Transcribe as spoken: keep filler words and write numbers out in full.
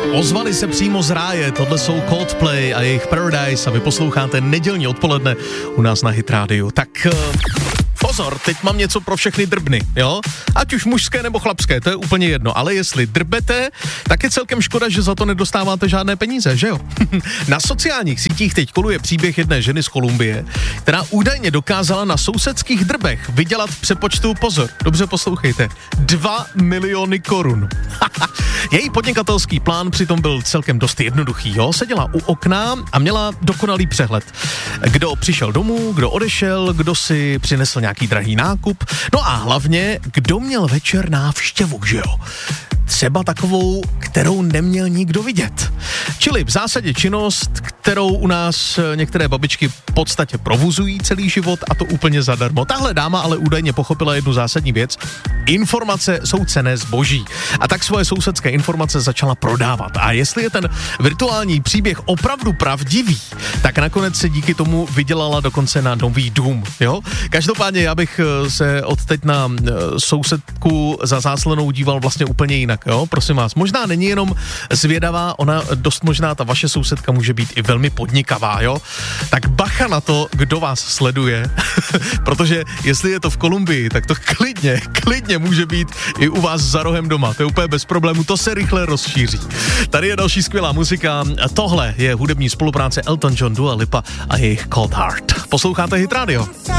Ozvali se přímo z ráje, tohle jsou Coldplay a jejich Paradise a vy posloucháte nedělní odpoledne u nás na Hit Radio. Tak uh, pozor, teď mám něco pro všechny drbny, jo? Ať už mužské nebo chlapské, to je úplně jedno, ale jestli drbete, tak je celkem škoda, že za to nedostáváte žádné peníze, že jo? Na sociálních sítích teď koluje příběh jedné ženy z Kolumbie, která údajně dokázala na sousedských drbech vydělat v přepočtu, pozor, dobře poslouchejte, dva miliony korun. Její podnikatelský plán přitom byl celkem dost jednoduchý, jo? Seděla u okna a měla dokonalý přehled. Kdo přišel domů, kdo odešel, kdo si přinesl nějaký drahý nákup, no a hlavně, kdo měl večer návštěvu, že jo? Třeba takovou, kterou neměl nikdo vidět. Čili v zásadě činnost, kterou u nás některé babičky v podstatě provozují celý život a to úplně zadarmo. Tahle dáma ale údajně pochopila jednu zásadní věc. Informace jsou cenné zboží. A tak svoje sousedské informace začala prodávat. A jestli je ten virtuální příběh opravdu pravdivý, tak nakonec se díky tomu vydělala dokonce na nový dům, jo? Každopádně já bych se od teď na sousedku za záslenou díval vlastně úplně jinak, jo? Prosím vás, možná není jenom zvědavá, ona dost možná ta vaše sousedka může být i velmi podnikavá, jo? Tak bacha na to, kdo vás sleduje, protože jestli je to v Kolumbii, tak to klidně, klidně může být i u vás za rohem doma, to je úplně bez problému, to se rychle rozšíří. Tady je další skvělá muzika, tohle je hudební spolupráce Elton John, Dua Lipa a jejich Cold Heart. Posloucháte Hit Radio.